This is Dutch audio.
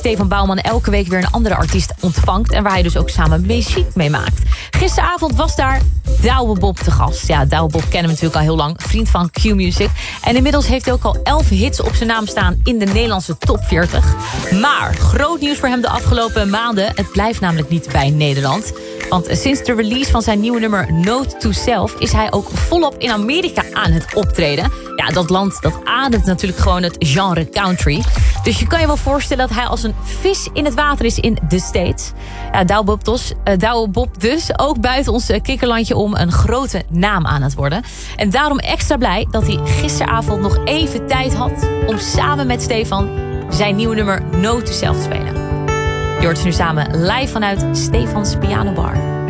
Stefan Bouwman elke week weer een andere artiest ontvangt... en waar hij dus ook samen muziek mee maakt. Gisteravond was daar Douwe Bob te gast. Ja, Douwe Bob kennen we natuurlijk al heel lang, vriend van Q-Music. En inmiddels heeft hij ook al 11 hits op zijn naam staan in de Nederlandse top 40. Maar groot nieuws voor hem de afgelopen maanden. Het blijft namelijk niet bij Nederland. Want sinds de release van zijn nieuwe nummer Note to Self... is hij ook volop in Amerika aan het optreden. Ja, dat land dat ademt natuurlijk gewoon het genre country. Dus je kan je wel voorstellen dat hij als een vis in het water is in de States. Ja, Douwe Bob dus, ook buiten ons kikkerlandje om... een grote naam aan het worden. En daarom extra blij dat hij gisteravond nog even tijd had... om samen met Stefan zijn nieuwe nummer Note to Self te spelen. Je hoort ze nu samen live vanuit Stefans Piano Bar.